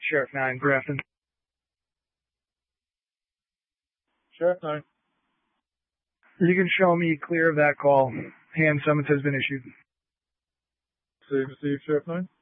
Sheriff 9, Grafton. Sheriff 9. You can show me clear of that call. Hand summons has been issued. Save received, Sheriff 9.